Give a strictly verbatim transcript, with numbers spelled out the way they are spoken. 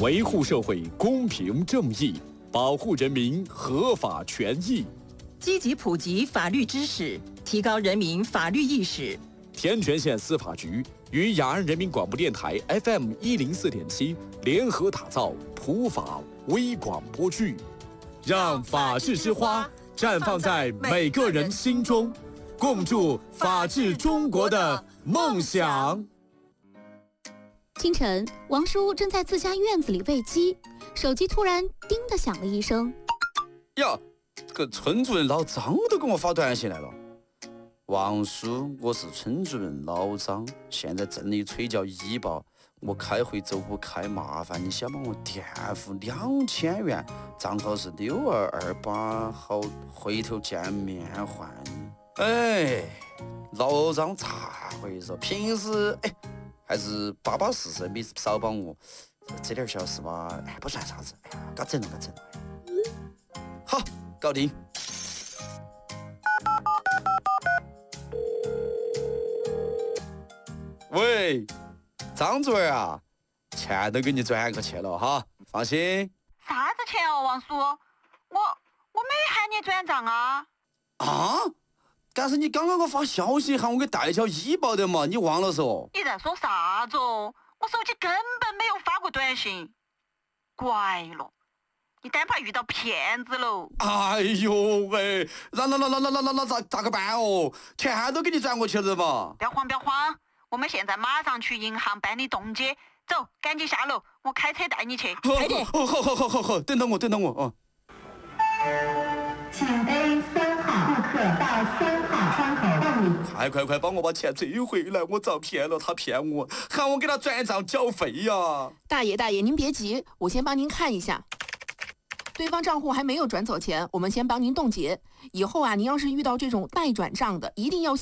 维护社会公平正义，保护人民合法权益， 积极普及法律知识，提高人民法律意识。 天全县司法局与雅安人民广播电台 F M 一零四点七联合打造普法微广播剧，让法治之花绽放在每个人心中，共筑法治中国的梦想。 清晨，王叔正在自家院子里喂鸡，手机突然叮的响了一声。 呀，这个村主任老张都给我发短信来了。王叔，我是村主任老张，现在镇里催叫医保，我开会走不开，麻烦你先帮我垫付两千元，账号是六二二八，好，回头见面还你。哎，老张咋回事？平时哎还是巴巴适适，没少帮我，这点小事吧，哎不算啥子，哎呀，嘎整了嘎整了。好，搞定。喂，张主任啊，钱都给你转过去了哈，放心。 啥子钱哦，王叔？我我没喊你转账啊。 啊？但是你刚刚给我发消息喊我给代缴医保的嘛，你忘了嗦？ 你在说啥子哦？我手机根本没有发过短信。怪了，你单怕遇到骗子喽。 哎呦喂，那那那那那那那那咋咋个办哦？钱都给你转过去了嘛。 不要慌不要慌，我们现在马上去银行办理冻结。走，赶紧下楼，我开车带你去。 快点！好好好好好好，等等我等等我哦。 请 A 三号顾客到三号窗口办理。 快快快，帮我把钱追回来！我遭骗了，他骗我，喊我给他转账缴费呀。 大爷大爷，您别急，我先帮您看一下。对方账户还没有转走钱，我们先帮您冻结。以后啊，您要是遇到这种待转账的，一定要